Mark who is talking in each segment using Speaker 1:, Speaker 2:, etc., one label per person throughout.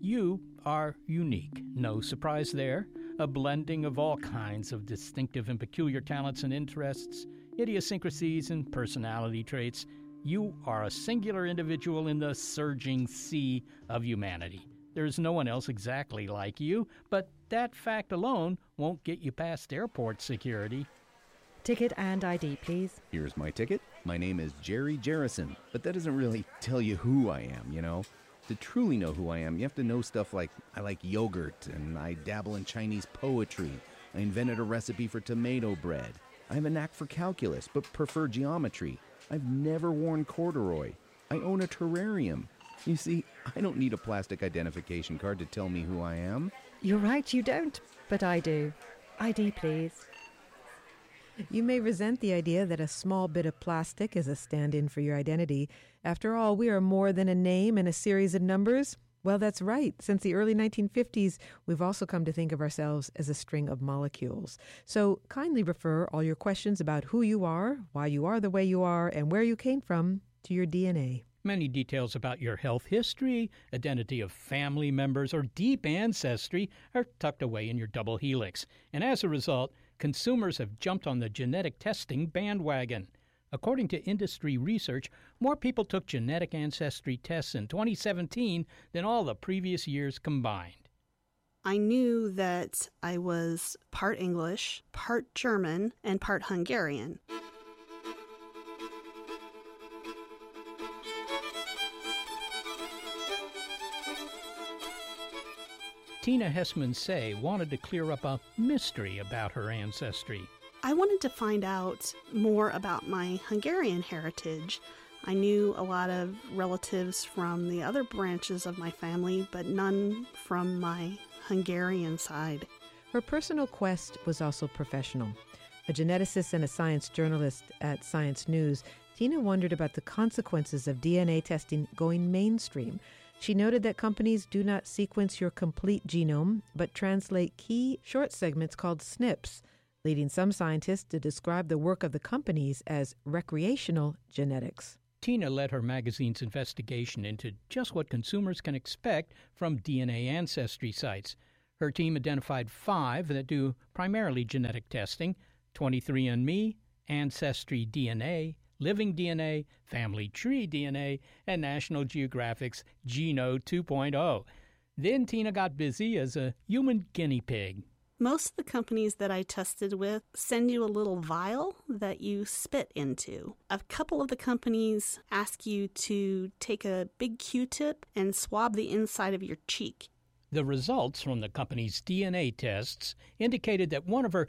Speaker 1: You are unique. No surprise there. A blending of all kinds of distinctive and peculiar talents and interests, idiosyncrasies and personality traits. You are a singular individual in the surging sea of humanity. There is no one else exactly like you, but that fact alone won't get you past airport security.
Speaker 2: Ticket and ID, please.
Speaker 3: Here's my ticket. My name is Jerry Jerrison, but that doesn't really tell you who I am, you know? To truly know who I am, you have to know stuff like I like yogurt and I dabble in Chinese poetry. I invented a recipe for tomato bread. I have a knack for calculus, but prefer geometry. I've never worn corduroy. I own a terrarium. You see, I don't need a plastic identification card to tell me who I am.
Speaker 2: You're right, you don't, but I do. ID, please. You may resent the idea that a small bit of plastic is a stand-in for your identity. After all, we are more than a name and a series of numbers. Well, that's right. Since the early 1950s, we've also come to think of ourselves as a string of molecules. So kindly refer all your questions about who you are, why you are the way you are, and where you came from to your DNA.
Speaker 1: Many details about your health history, identity of family members, or deep ancestry are tucked away in your double helix. And as a result, consumers have jumped on the genetic testing bandwagon. According to industry research, more people took genetic ancestry tests in 2017 than all the previous years combined.
Speaker 4: I knew that I was part English, part German, and part Hungarian.
Speaker 1: Tina Hessman-Say wanted to clear up a mystery about her ancestry.
Speaker 4: I wanted to find out more about my Hungarian heritage. I knew a lot of relatives from the other branches of my family, but none from my Hungarian side.
Speaker 2: Her personal quest was also professional. A geneticist and a science journalist at Science News, Tina wondered about the consequences of DNA testing going mainstream. She noted that companies do not sequence your complete genome, but translate key short segments called SNPs, leading some scientists to describe the work of the companies as recreational genetics.
Speaker 1: Tina led her magazine's investigation into just what consumers can expect from DNA ancestry sites. Her team identified 5 that do primarily genetic testing: 23andMe, Ancestry DNA, Living DNA, Family Tree DNA, and National Geographic's Geno 2.0. Then Tina got busy as a human guinea pig.
Speaker 4: Most of the companies that I tested with send you a little vial that you spit into. A couple of the companies ask you to take a big Q-tip and swab the inside of your cheek.
Speaker 1: The results from the company's DNA tests indicated that one of her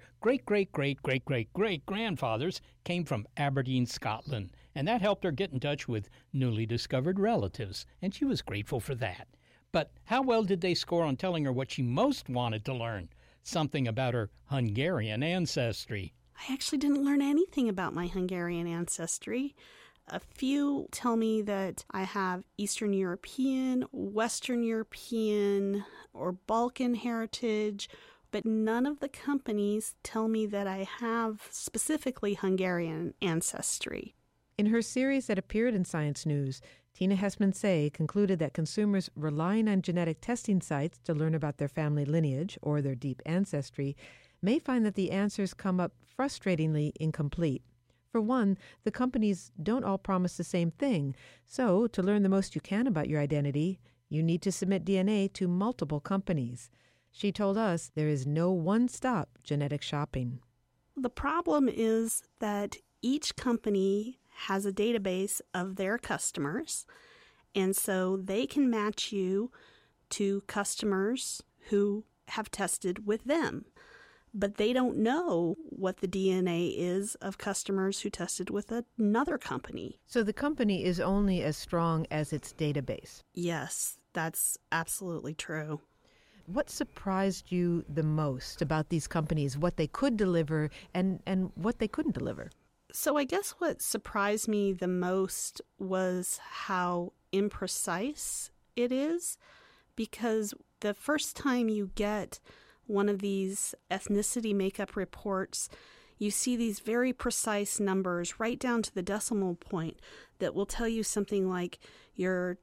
Speaker 1: great-great-great-great-great-great-grandfathers came from Aberdeen, Scotland, and that helped her get in touch with newly discovered relatives, and she was grateful for that. But how well did they score on telling her what she most wanted to learn? Something about her Hungarian ancestry.
Speaker 4: I actually didn't learn anything about my Hungarian ancestry. A few tell me that I have Eastern European, Western European, or Balkan heritage, but none of the companies tell me that I have specifically Hungarian ancestry.
Speaker 2: In her series that appeared in Science News, Tina Hessman-Say concluded that consumers relying on genetic testing sites to learn about their family lineage or their deep ancestry may find that the answers come up frustratingly incomplete. For one, the companies don't all promise the same thing, so to learn the most you can about your identity, you need to submit DNA to multiple companies. She told us there is no one-stop genetic shopping.
Speaker 4: The problem is that each company has a database of their customers, and so they can match you to customers who have tested with them. But they don't know what the DNA is of customers who tested with another company.
Speaker 2: So the company is only as strong as its database.
Speaker 4: Yes, that's absolutely true.
Speaker 2: What surprised you the most about these companies, what they could deliver and what they couldn't deliver?
Speaker 4: So I guess what surprised me the most was how imprecise it is, because the first time you get one of these ethnicity makeup reports, you see these very precise numbers right down to the decimal point that will tell you something like you're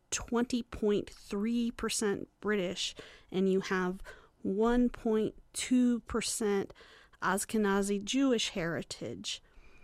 Speaker 4: 20.3% British and you have 1.2% Ashkenazi Jewish heritage.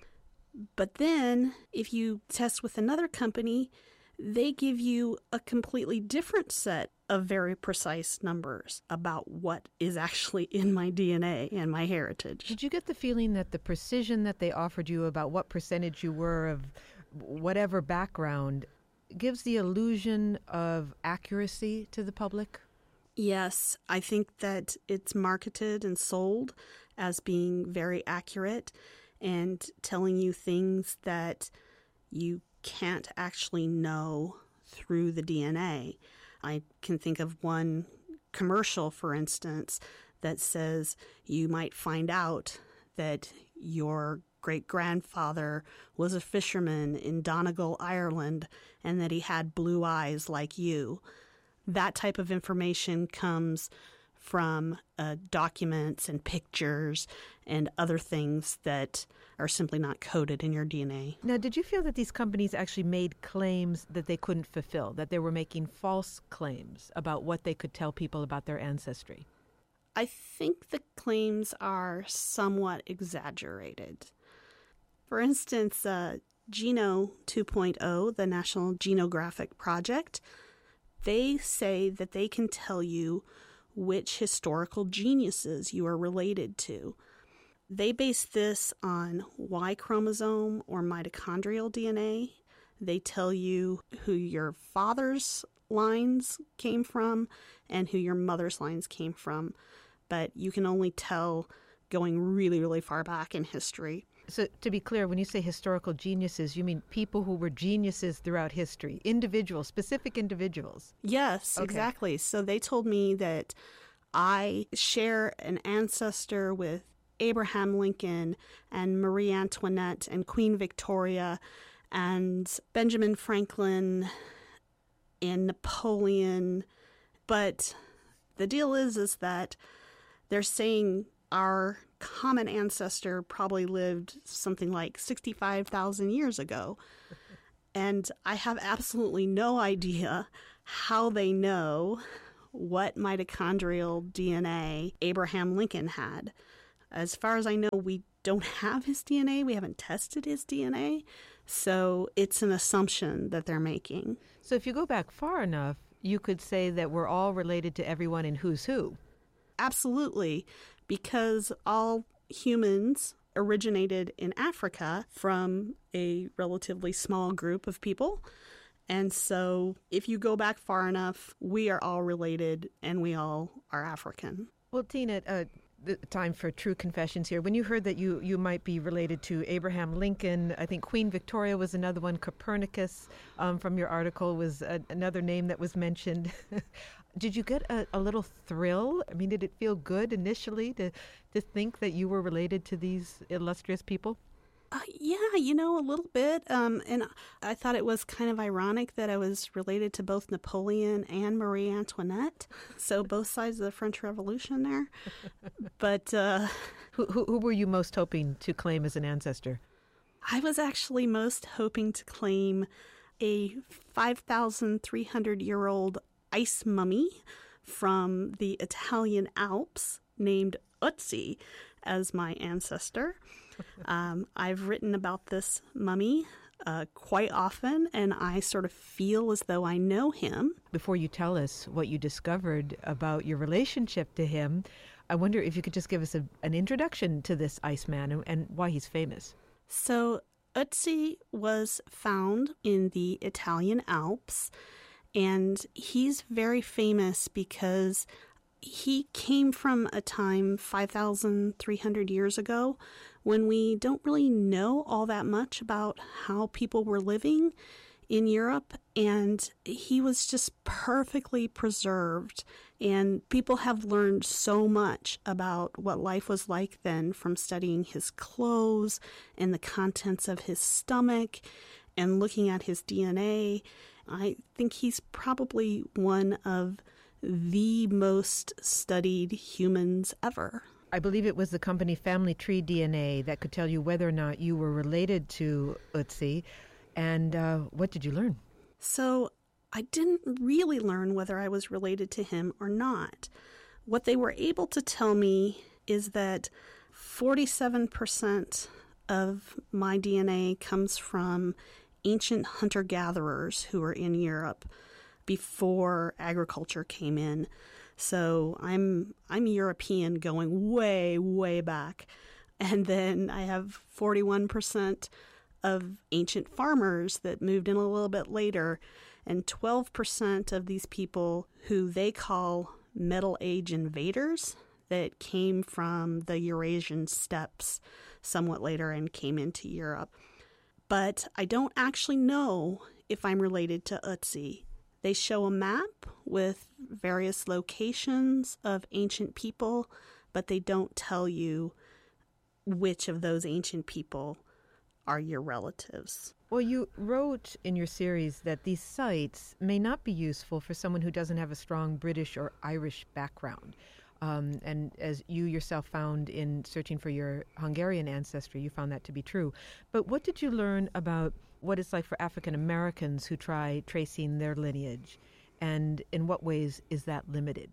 Speaker 4: But then if you test with another company, they give you a completely different set of very precise numbers about what is actually in my DNA and my heritage.
Speaker 2: Did you get the feeling that the precision that they offered you about what percentage you were of whatever background gives the illusion of accuracy to the public?
Speaker 4: Yes, I think that it's marketed and sold as being very accurate and telling you things that you can't actually know through the DNA. I can think of one commercial, for instance, that says you might find out that your great-grandfather was a fisherman in Donegal, Ireland, and that he had blue eyes like you. That type of information comes from documents and pictures and other things that are simply not coded in your DNA.
Speaker 2: Now, did you feel that these companies actually made claims that they couldn't fulfill, that they were making false claims about what they could tell people about their ancestry?
Speaker 4: I think the claims are somewhat exaggerated. For instance, Geno 2.0, the National Genographic Project, they say that they can tell you which historical geniuses you are related to. They base this on Y chromosome or mitochondrial DNA. They tell you who your father's lines came from and who your mother's lines came from, but you can only tell going really, really far back in history.
Speaker 2: So to be clear, when you say historical geniuses, you mean people who were geniuses throughout history, individuals, specific individuals?
Speaker 4: Yes,
Speaker 2: Okay.
Speaker 4: exactly. So they told me that I share an ancestor with Abraham Lincoln and Marie Antoinette and Queen Victoria and Benjamin Franklin and Napoleon. But the deal is that they're saying our common ancestor probably lived something like 65,000 years ago. And I have absolutely no idea how they know what mitochondrial DNA Abraham Lincoln had. As far as I know, we don't have his DNA. We haven't tested his DNA. So it's an assumption that they're making.
Speaker 2: So if you go back far enough, you could say that we're all related to everyone in Who's Who.
Speaker 4: Absolutely, because all humans originated in Africa from a relatively small group of people. And so if you go back far enough, we are all related and we all are African.
Speaker 2: Well, Tina, time for true confessions here. When you heard that you might be related to Abraham Lincoln, I think Queen Victoria was another one, Copernicus from your article was another name that was mentioned. Did you get a little thrill? I mean, did it feel good initially to think that you were related to these illustrious people?
Speaker 4: Yeah, a little bit. And I thought it was kind of ironic that I was related to both Napoleon and Marie Antoinette. So both sides of the French Revolution there. But
Speaker 2: who were you most hoping to claim as an ancestor?
Speaker 4: I was actually most hoping to claim a 5,300-year-old ice mummy from the Italian Alps named Ötzi as my ancestor. I've written about this mummy quite often, and I sort of feel as though I know him.
Speaker 2: Before you tell us what you discovered about your relationship to him, I wonder if you could just give us an introduction to this Iceman and why he's famous.
Speaker 4: So Ötzi was found in the Italian Alps, and he's very famous because he came from a time 5,300 years ago when we don't really know all that much about how people were living in Europe, and he was just perfectly preserved. And people have learned so much about what life was like then from studying his clothes and the contents of his stomach and looking at his DNA. I think he's probably one of the most studied humans ever.
Speaker 2: I believe it was the company Family Tree DNA that could tell you whether or not you were related to Ötzi. And what did you learn?
Speaker 4: So I didn't really learn whether I was related to him or not. What they were able to tell me is that 47% of my DNA comes from ancient hunter-gatherers who were in Europe before agriculture came in. So I'm European going way, way back. And then I have 41% of ancient farmers that moved in a little bit later, and 12% of these people who they call Middle Age invaders that came from the Eurasian steppes somewhat later and came into Europe. But I don't actually know if I'm related to Ötzi. They show a map with various locations of ancient people, but they don't tell you which of those ancient people are your relatives.
Speaker 2: Well, you wrote in your series that these sites may not be useful for someone who doesn't have a strong British or Irish background. And as you yourself found in searching for your Hungarian ancestry, you found that to be true. But what did you learn about what it's like for African Americans who try tracing their lineage? And in what ways is that limited?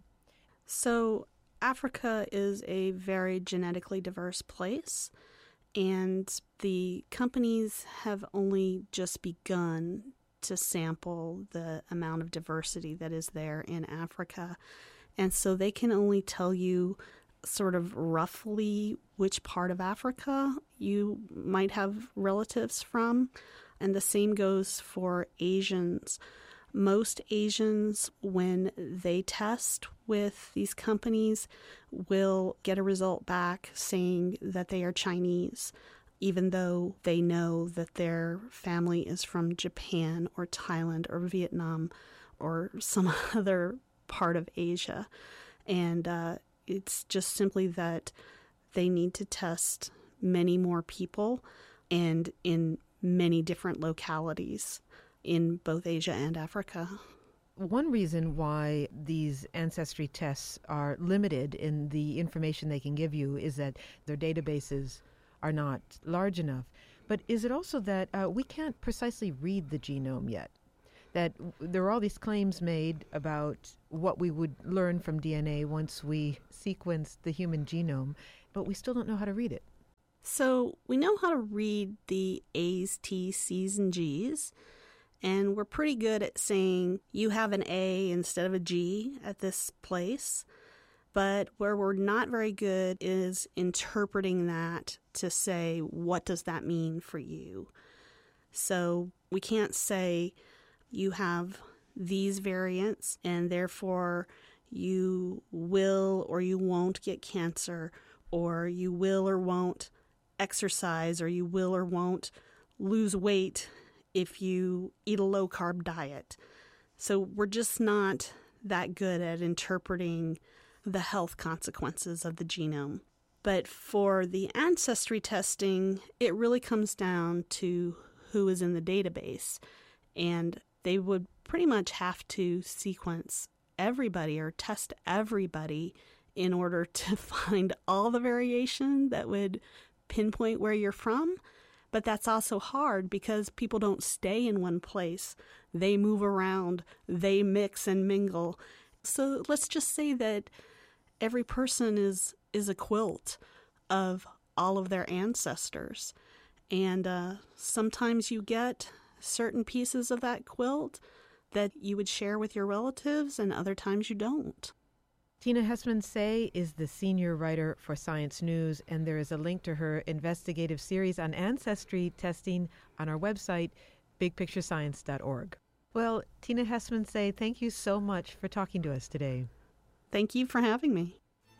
Speaker 4: So Africa is a very genetically diverse place, and the companies have only just begun to sample the amount of diversity that is there in Africa. And so they can only tell you sort of roughly which part of Africa you might have relatives from. And the same goes for Asians. Most Asians, when they test with these companies, will get a result back saying that they are Chinese, even though they know that their family is from Japan or Thailand or Vietnam or some other part of Asia. And it's just simply that they need to test many more people and in many different localities in both Asia and Africa.
Speaker 2: One reason why these ancestry tests are limited in the information they can give you is that their databases are not large enough. But is it also that we can't precisely read the genome yet? That there are all these claims made about what we would learn from DNA once we sequence the human genome, but we still don't know how to read it.
Speaker 4: So we know how to read the A's, T's, C's, and G's, and we're pretty good at saying you have an A instead of a G at this place. But where we're not very good is interpreting that to say, what does that mean for you? So we can't say you have these variants and therefore you will or you won't get cancer, or you will or won't exercise, or you will or won't lose weight if you eat a low-carb diet. So we're just not that good at interpreting the health consequences of the genome. But for the ancestry testing, it really comes down to who is in the database. And they would pretty much have to sequence everybody or test everybody in order to find all the variation that would pinpoint where you're from. But that's also hard because people don't stay in one place. They move around, they mix and mingle. So let's just say that every person is a quilt of all of their ancestors. And sometimes you get certain pieces of that quilt that you would share with your relatives, and other times you don't.
Speaker 2: Tina Hessman-Say is the senior writer for Science News, and there is a link to her investigative series on ancestry testing on our website, bigpicturescience.org. Well, Tina Hessman-Say, thank you so much for talking to us today.
Speaker 4: Thank you for having me.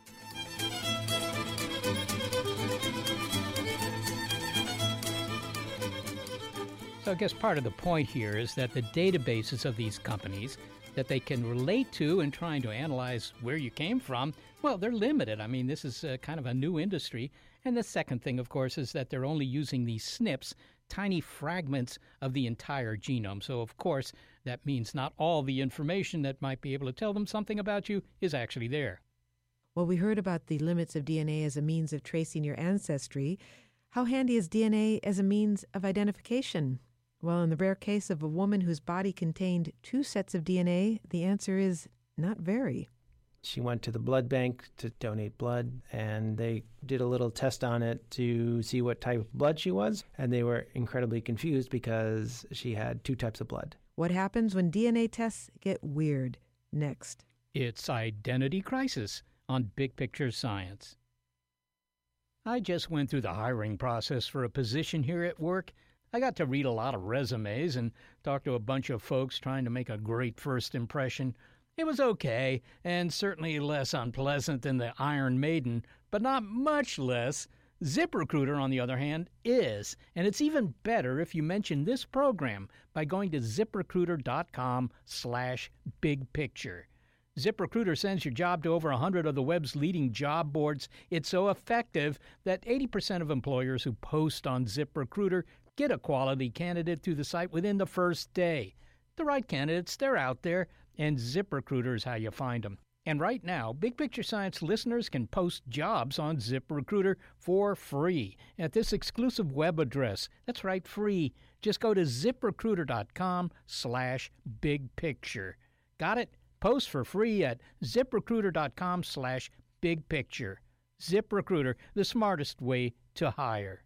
Speaker 1: So I guess part of the point here is that the databases of these companies that they can relate to in trying to analyze where you came from, well, they're limited. I mean, this is kind of a new industry. And the second thing, of course, is that they're only using these SNPs, tiny fragments of the entire genome. So, of course, that means not all the information that might be able to tell them something about you is actually there.
Speaker 2: Well, we heard about the limits of DNA as a means of tracing your ancestry. How handy is DNA as a means of identification? Well, in the rare case of a woman whose body contained 2 sets of DNA, the answer is not very.
Speaker 5: She went to the blood bank to donate blood, and they did a little test on it to see what type of blood she was, and they were incredibly confused because she had 2 types of blood.
Speaker 2: What happens when DNA tests get weird? Next.
Speaker 1: It's Identity Crisis on Big Picture Science. I just went through the hiring process for a position here at work. I got to read a lot of resumes and talk to a bunch of folks trying to make a great first impression. It was okay, and certainly less unpleasant than the Iron Maiden, but not much less. ZipRecruiter, on the other hand, is, and it's even better if you mention this program by going to ZipRecruiter.com/bigpicture. ZipRecruiter sends your job to over 100 of the web's leading job boards. It's so effective that 80% of employers who post on ZipRecruiter get a quality candidate through the site within the first day. The right candidates, they're out there, and ZipRecruiter is how you find them. And right now, Big Picture Science listeners can post jobs on ZipRecruiter for free at this exclusive web address. That's right, free. Just go to ZipRecruiter.com/bigpicture. Got it? Post for free at ZipRecruiter.com/bigpicture. ZipRecruiter, the smartest way to hire.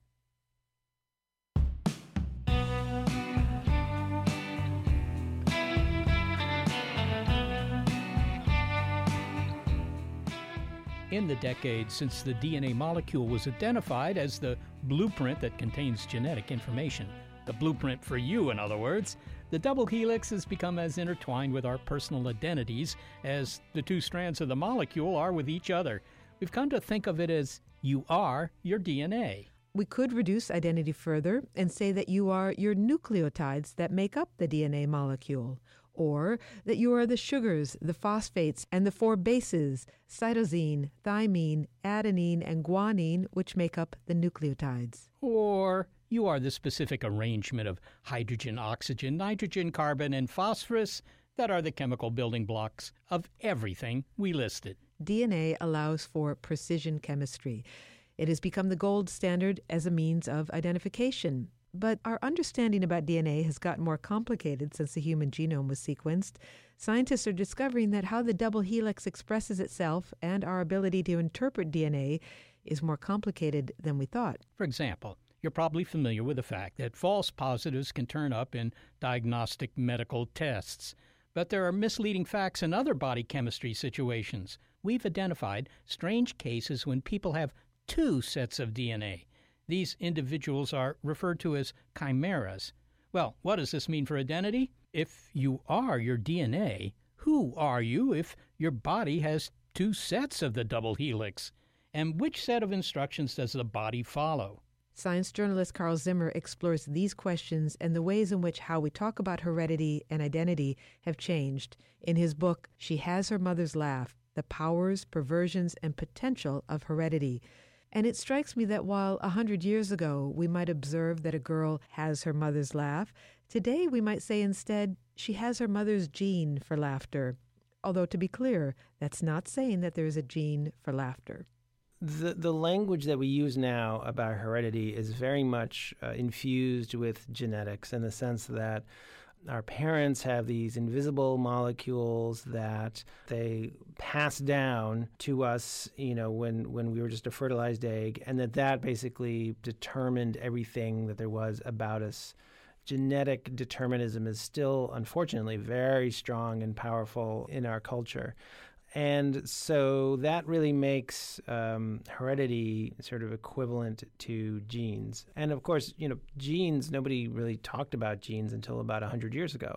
Speaker 1: In the decades since the DNA molecule was identified as the blueprint that contains genetic information, the blueprint for you, in other words, the double helix has become as intertwined with our personal identities as the 2 strands of the molecule are with each other. We've come to think of it as you are your DNA.
Speaker 2: We could reduce identity further and say that you are your nucleotides that make up the DNA molecule, or that you are the sugars, the phosphates, and the 4 bases, cytosine, thymine, adenine, and guanine, which make up the nucleotides.
Speaker 1: Or you are the specific arrangement of hydrogen, oxygen, nitrogen, carbon, and phosphorus that are the chemical building blocks of everything we listed.
Speaker 2: DNA allows for precision chemistry. It has become the gold standard as a means of identification. But our understanding about DNA has gotten more complicated since the human genome was sequenced. Scientists are discovering that how the double helix expresses itself and our ability to interpret DNA is more complicated than we thought.
Speaker 1: For example, you're probably familiar with the fact that false positives can turn up in diagnostic medical tests. But there are misleading facts in other body chemistry situations. We've identified strange cases when people have 2 sets of DNA. These individuals are referred to as chimeras. Well, what does this mean for identity? If you are your DNA, who are you if your body has 2 sets of the double helix? And which set of instructions does the body follow?
Speaker 2: Science journalist Carl Zimmer explores these questions and the ways in which how we talk about heredity and identity have changed in his book, She Has Her Mother's Laugh, The Powers, Perversions, and Potential of Heredity. And it strikes me that while 100 years ago we might observe that a girl has her mother's laugh, today we might say instead she has her mother's gene for laughter. Although, to be clear, that's not saying that there is a gene for laughter.
Speaker 5: The language that we use now about heredity is very much infused with genetics in the sense that our parents have these invisible molecules that they pass down to us, when we were just a fertilized egg, and that basically determined everything that there was about us. Genetic determinism is still, unfortunately, very strong and powerful in our culture. And so that really makes heredity sort of equivalent to genes. And of course, genes, nobody really talked about genes until about 100 years ago.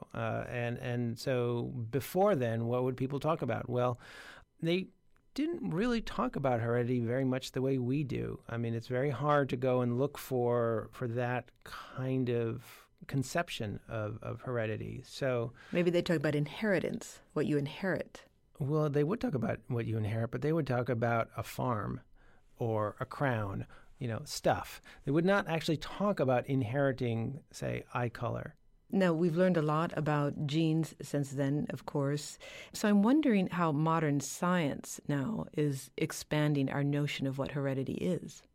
Speaker 5: And so before then, what would people talk about? Well, they didn't really talk about heredity very much the way we do. I mean, it's very hard to go and look for that kind of conception of heredity. So
Speaker 2: maybe they talk about inheritance, what you inherit.
Speaker 5: Well, they would talk about what you inherit, but they would talk about a farm or a crown, stuff. They would not actually talk about inheriting, say, eye color.
Speaker 2: Now, we've learned a lot about genes since then, of course. So I'm wondering how modern science now is expanding our notion of what heredity is.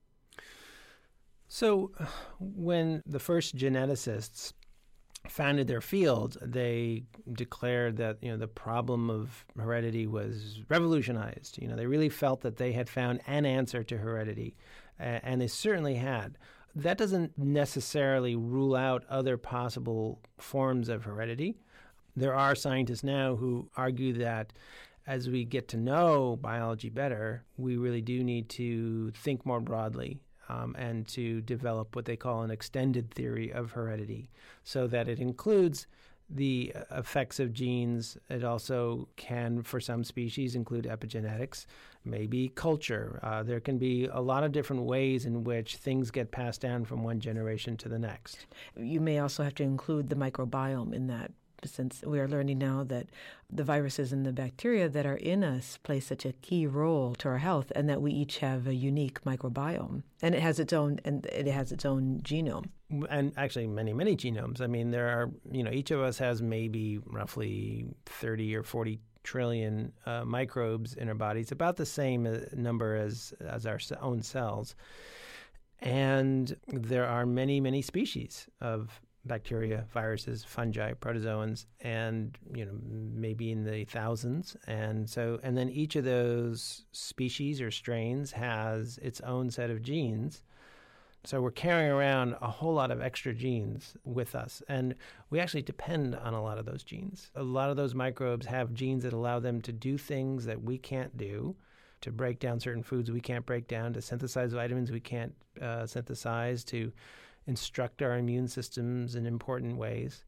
Speaker 5: So when the first geneticists founded their field, they declared that the problem of heredity was revolutionized. They really felt that they had found an answer to heredity, and they certainly had. That doesn't necessarily rule out other possible forms of heredity. There are scientists now who argue that as we get to know biology better, we really do need to think more broadly and to develop what they call an extended theory of heredity, so that it includes the effects of genes. It also can, for some species, include epigenetics, maybe culture. There can be a lot of different ways in which things get passed down from one generation to the next.
Speaker 2: You may also have to include the microbiome in that, since we are learning now that the viruses and the bacteria that are in us play such a key role to our health, and that we each have a unique microbiome, and it has its own genome.
Speaker 5: And actually many, many genomes. I mean, there are, each of us has maybe roughly 30 or 40 trillion microbes in our bodies, about the same number as our own cells. And there are many, many species of bacteria, viruses, fungi, protozoans, and maybe in the thousands. And then each of those species or strains has its own set of genes. So we're carrying around a whole lot of extra genes with us, and we actually depend on a lot of those genes. A lot of those microbes have genes that allow them to do things that we can't do, to break down certain foods we can't break down, to synthesize vitamins we can't synthesize, to instruct our immune systems in important ways.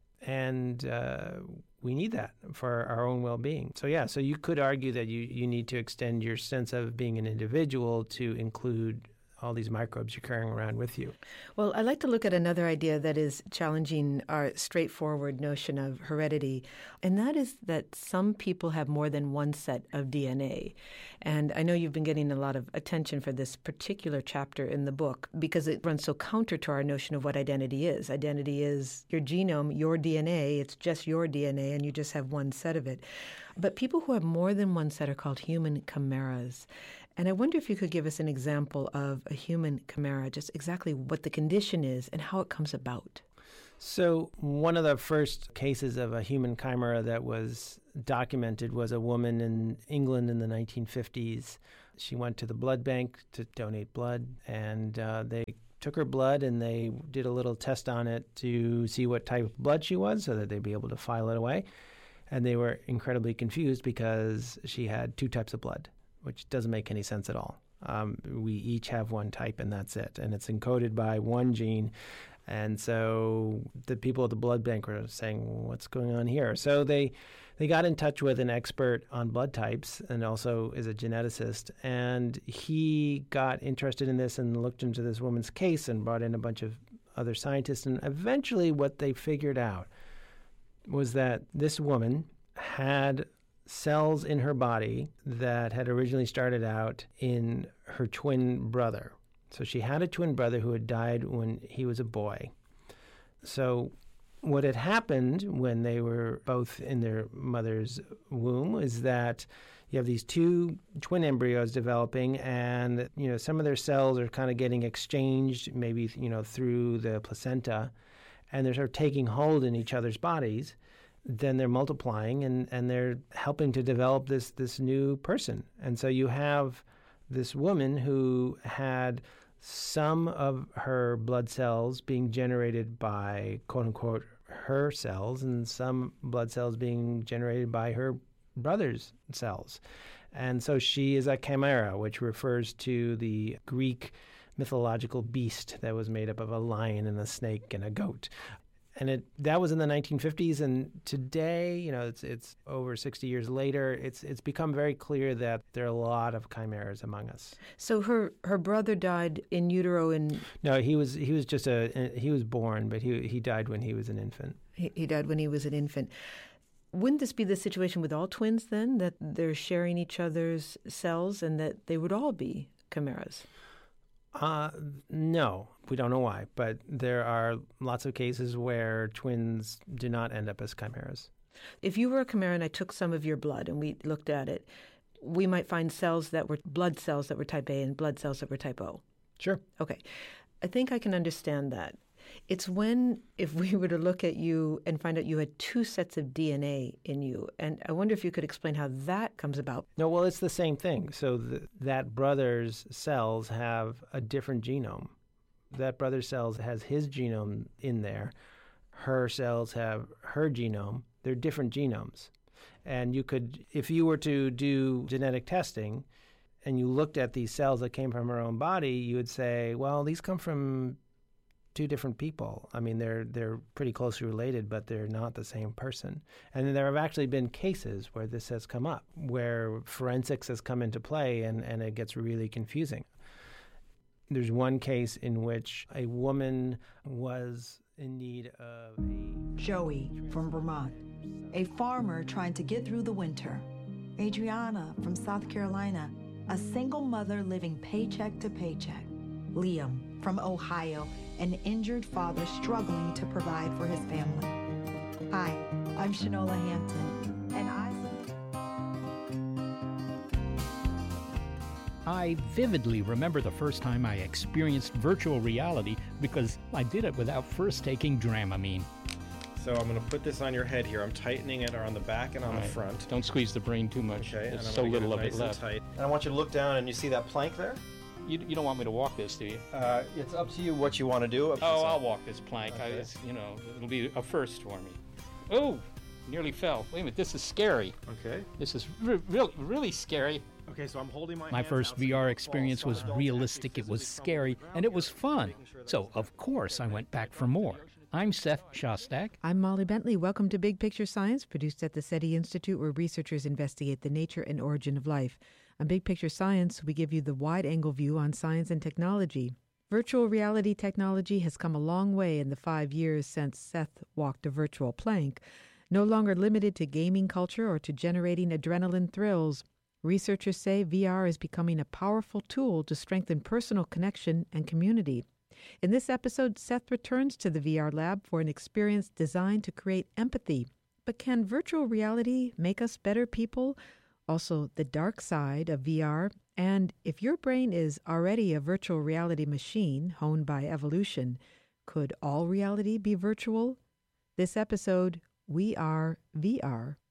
Speaker 5: And we need that for our own well-being. So you could argue that you need to extend your sense of being an individual to include all these microbes you're carrying around with you.
Speaker 2: Well, I'd like to look at another idea that is challenging our straightforward notion of heredity, and that is that some people have more than one set of DNA. And I know you've been getting a lot of attention for this particular chapter in the book because it runs so counter to our notion of what identity is. Identity is your genome, your DNA. It's just your DNA, and you just have one set of it. But people who have more than one set are called human chimeras. And I wonder if you could give us an example of a human chimera, just exactly what the condition is and how it comes about.
Speaker 5: So one of the first cases of a human chimera that was documented was a woman in England in the 1950s. She went to the blood bank to donate blood, and they took her blood and they did a little test on it to see what type of blood she was so that they'd be able to file it away. And they were incredibly confused because she had two types of blood, which doesn't make any sense at all. We each have one type, and that's it. And it's encoded by one gene. And so the people at the blood bank were saying, what's going on here? So they got in touch with an expert on blood types and also is a geneticist. And he got interested in this and looked into this woman's case and brought in a bunch of other scientists. And eventually what they figured out was that this woman had cells in her body that had originally started out in her twin brother. So she had a twin brother who had died when he was a boy. So what had happened when they were both in their mother's womb is that you have these two twin embryos developing, and some of their cells are kind of getting exchanged, maybe through the placenta, and they're sort of taking hold in each other's bodies. Then they're multiplying and they're helping to develop this new person. And so you have this woman who had some of her blood cells being generated by, quote unquote, her cells, and some blood cells being generated by her brother's cells. And so she is a chimera, which refers to the Greek mythological beast that was made up of a lion and a snake and a goat. And that was in the 1950s, and today, it's over 60 years later. It's become very clear that there are a lot of chimeras among us.
Speaker 2: So her brother died in utero.
Speaker 5: No, he was born, but he died when he was an infant.
Speaker 2: He died when he was an infant. Wouldn't this be the situation with all twins then, that they're sharing each other's cells and that they would all be chimeras?
Speaker 5: No, we don't know why, but there are lots of cases where twins do not end up as chimeras.
Speaker 2: If you were a chimera and I took some of your blood and we looked at it, we might find cells that were blood cells that were type A and blood cells that were type O.
Speaker 5: Sure.
Speaker 2: Okay. I think I can understand that. It's when, if we were to look at you and find out you had two sets of DNA in you, and I wonder if you could explain how that comes about.
Speaker 5: No, well, it's the same thing. So that brother's cells have a different genome. That brother's cells has his genome in there. Her cells have her genome. They're different genomes. And you could, if you were to do genetic testing and you looked at these cells that came from her own body, you would say, well, these come from two different people. I mean, they're pretty closely related, but they're not the same person. And there have actually been cases where this has come up, where forensics has come into play and it gets really confusing. There's one case in which a woman was in need of
Speaker 6: Joey from Vermont, a farmer trying to get through the winter. Adriana from South Carolina, a single mother living paycheck to paycheck. Liam from Ohio, an injured father struggling to provide for his family. Hi, I'm Shanola Hampton, and
Speaker 1: I vividly remember the first time I experienced virtual reality because I did it without first taking Dramamine.
Speaker 7: So I'm going to put this on your head here. I'm tightening it on the back and on the front.
Speaker 1: Don't squeeze the brain too much.
Speaker 7: Okay,
Speaker 1: There's
Speaker 7: and I'm
Speaker 1: so
Speaker 7: gonna get
Speaker 1: little of
Speaker 7: nice
Speaker 1: it left.
Speaker 7: And tight. And I want you to look down and you see that plank there?
Speaker 1: You don't want me to walk this, do you?
Speaker 7: It's up to you what you want to do.
Speaker 1: I'll walk this plank.
Speaker 7: Okay.
Speaker 1: It'll be a first for me. Oh, nearly fell. Wait a minute, this is scary.
Speaker 7: Okay.
Speaker 1: This is really scary.
Speaker 7: Okay, so I'm holding my
Speaker 1: My
Speaker 7: hands
Speaker 1: first
Speaker 7: out so you
Speaker 1: VR
Speaker 7: don't
Speaker 1: experience
Speaker 7: fall.
Speaker 1: was
Speaker 7: So don't
Speaker 1: realistic,
Speaker 7: actually
Speaker 1: it was
Speaker 7: physically
Speaker 1: scary,
Speaker 7: crumple
Speaker 1: and it was
Speaker 7: around you,
Speaker 1: fun.
Speaker 7: making sure that
Speaker 1: So,
Speaker 7: it's
Speaker 1: of course, I went back for more. I'm Seth Shostak.
Speaker 2: I'm Molly Bentley. Welcome to Big Picture Science, produced at the SETI Institute, where researchers investigate the nature and origin of life. On Big Picture Science, we give you the wide-angle view on science and technology. Virtual reality technology has come a long way in the 5 years since Seth walked a virtual plank. No longer limited to gaming culture or to generating adrenaline thrills, researchers say VR is becoming a powerful tool to strengthen personal connection and community. In this episode, Seth returns to the VR lab for an experience designed to create empathy. But can virtual reality make us better people? Also, the dark side of VR. And if your brain is already a virtual reality machine honed by evolution, could all reality be virtual? This episode, We Are VR.